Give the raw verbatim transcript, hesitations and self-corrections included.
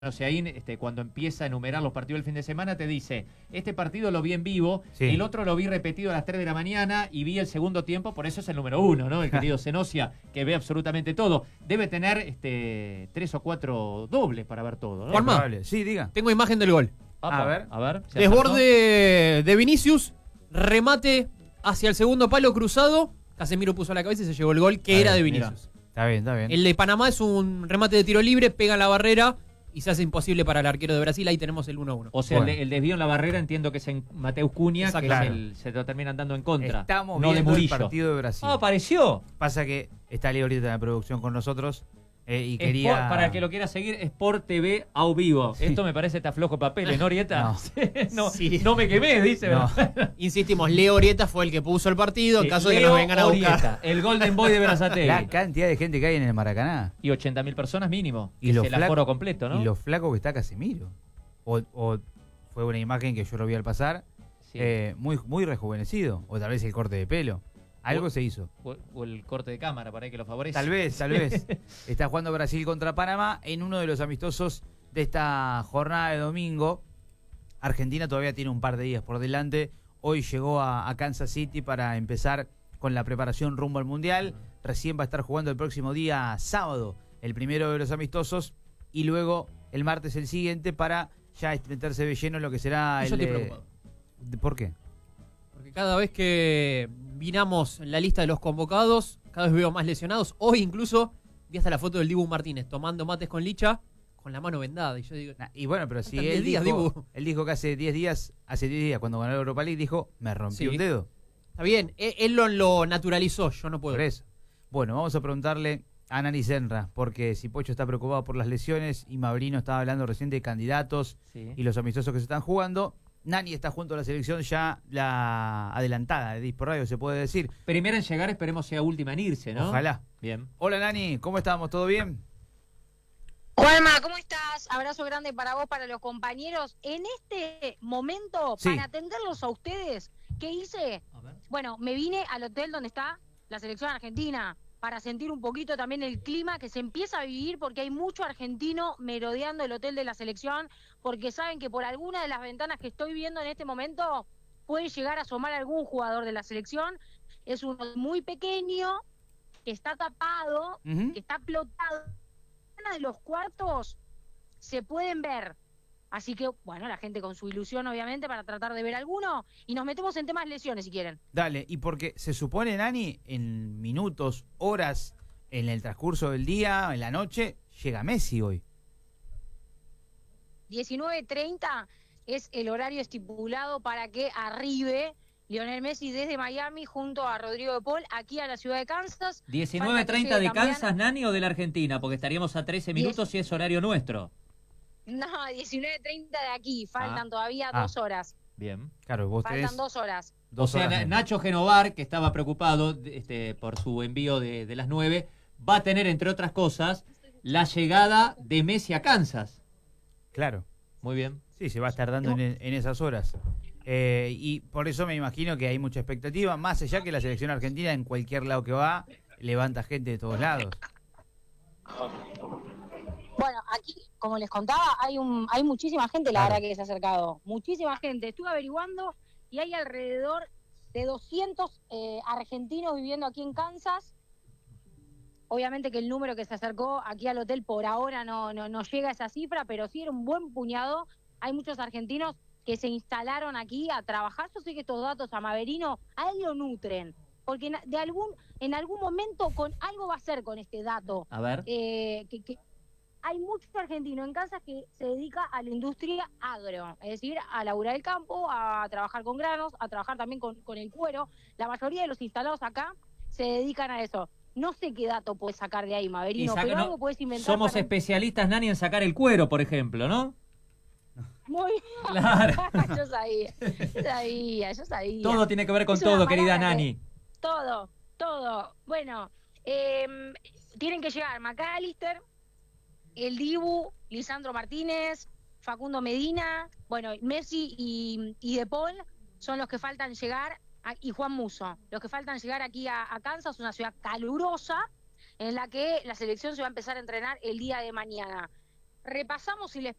O sea, ahí este, cuando empieza a enumerar los partidos del fin de semana te dice, este partido lo vi en vivo, sí. el otro lo vi repetido a las tres de la mañana y vi el segundo tiempo, por eso es el número uno, ¿no? El querido Zenosia, que ve absolutamente todo. Debe tener este tres o cuatro dobles para ver todo, ¿no? Juanma, Sí, diga. Tengo imagen del gol. Apa, a ver. A ver. Desborde de Vinicius, remate hacia el segundo palo cruzado, Casemiro puso la cabeza y se llevó el gol, que Está era bien, de Vinicius. Mira. Está bien, está bien. El de Panamá es un remate de tiro libre, pega en la barrera y se hace imposible para el arquero de Brasil. Ahí tenemos el uno a uno. O sea, bueno. el, el desvío en la barrera entiendo que es en Mateus Cunha, Exacto. que Claro. es el, se lo terminan dando en contra. Estamos no de viendo el Murillo. partido de Brasil. Ah, apareció. Pasa que está Leo ahorita en la producción con nosotros eh, y Sport, quería... para el que lo quiera seguir, Sport T V a vivo. Sí. Esto me parece está flojo papel, ¿no, Orieta? No. no, Sí. no me quemé, dice. No. Insistimos, Leo Orieta fue el que puso el partido, en caso de que Leo nos vengan a buscar. Orieta, el Golden Boy de Berazategui. La cantidad de gente que hay en el Maracaná. Y ochenta mil personas mínimo. Y Y lo el flaco- aforo completo, ¿no? Y lo flaco que está Casemiro. O, o fue una imagen que yo lo vi al pasar. Sí. eh, muy, muy rejuvenecido. O tal vez el corte de pelo. Algo O- se hizo. o, o el corte de cámara para ahí que lo favorece. Tal vez, tal vez. Está jugando Brasil contra Panamá en uno de los amistosos de esta jornada de domingo. Argentina todavía tiene un par de días por delante. Hoy llegó a, a Kansas City para empezar con la preparación rumbo al Mundial. Recién va a estar jugando el próximo día sábado, el primero de los amistosos. Y luego el martes el siguiente para ya meterse de lleno en lo que será Yo el... estoy eh, preocupado. de- ¿Por qué? Porque cada vez que miramos la lista de los convocados, cada vez veo más lesionados. Hoy incluso vi hasta la foto del Dibu Martínez tomando mates con Licha con la mano vendada. Y yo digo, Nah, y bueno, pero si Faltan él diez días, dijo, Dibu. él dijo que hace diez días, hace diez días cuando ganó la Europa League, dijo, me rompí Sí. un dedo. está bien, él, él lo, lo naturalizó, yo no puedo. Por eso. Bueno, vamos a preguntarle a Nani Senra, porque si Pocho está preocupado por las lesiones y Mabrino estaba hablando recién de candidatos Sí. y los amistosos que se están jugando, Nani está junto a la selección ya la adelantada de Dispor Radio, se puede decir. Primera en llegar, esperemos sea última en irse, ¿no? Ojalá. Bien. Hola Nani, ¿cómo estamos? ¿Todo bien? Juanma, ¿cómo estás? Abrazo grande para vos, para los compañeros. En este momento, Sí. para atenderlos a ustedes, ¿qué hice? A ver. Bueno, me vine al hotel donde está la selección argentina para sentir un poquito también el clima que se empieza a vivir, porque hay mucho argentino merodeando el hotel de la selección, porque saben que por alguna de las ventanas que estoy viendo en este momento puede llegar a asomar algún jugador de la selección. Es uno muy pequeño, que está tapado, Ujú. que está plotado. De los cuartos se pueden ver. Así que, bueno, la gente con su ilusión, obviamente, para tratar de ver alguno. Y nos metemos en temas lesiones, si quieren. Dale, y porque se supone, Nani, en minutos, horas, en el transcurso del día, en la noche, llega Messi hoy. diecinueve treinta es el horario estipulado para que arribe Lionel Messi desde Miami junto a Rodrigo de Paul aquí a la ciudad de Kansas. diecinueve treinta de también... Kansas, Nani, o de la Argentina, porque estaríamos a trece minutos si es horario nuestro. No, diecinueve treinta de aquí. Faltan Ah. todavía Ah. dos horas. Bien. Claro, vos Faltan tenés dos horas. dos o sea, horas Na- menos. Nacho Genovar, que estaba preocupado este, por su envío de, de las nueve, va a tener, entre otras cosas, la llegada de Messi a Kansas. Claro. Muy bien. Sí, se va a estar dando en, en esas horas. Eh, y por eso me imagino que hay mucha expectativa, más allá que la selección argentina en cualquier lado que va, levanta gente de todos lados. Bueno, aquí, como les contaba, hay un hay muchísima gente, la Claro. verdad, que se ha acercado. Muchísima gente. Estuve averiguando y hay alrededor de doscientos eh, argentinos viviendo aquí en Kansas. Obviamente que el número que se acercó aquí al hotel por ahora no, no, no llega a esa cifra, pero sí era un buen puñado. Hay muchos argentinos que se instalaron aquí a trabajar. Yo sé que estos datos a Maverino a él lo nutren, porque en, de algún, en algún momento con algo va a ser con este dato. A ver. Eh, que, que hay muchos argentinos en Kansas que se dedica a la industria agro, es decir, a laburar el campo, a trabajar con granos, a trabajar también con, con el cuero. La mayoría de los instalados acá se dedican a eso. No sé qué dato puedes sacar de ahí, Maverino, Y saca- pero no, algo puedes inventar. Somos para- especialistas, Nani, en sacar el cuero, por ejemplo, ¿no? Muy Claro. yo sabía, yo sabía, yo sabía. Todo tiene que ver con Es una todo, querida palabra que- Nani. Todo, todo. Bueno, eh, tienen que llegar McAllister, el Dibu, Lisandro Martínez, Facundo Medina, bueno, Messi y, y De Paul son los que faltan llegar, a- y Juan Musso, los que faltan llegar aquí a, a Kansas, una ciudad calurosa, en la que la selección se va a empezar a entrenar el día de mañana. repasamos y les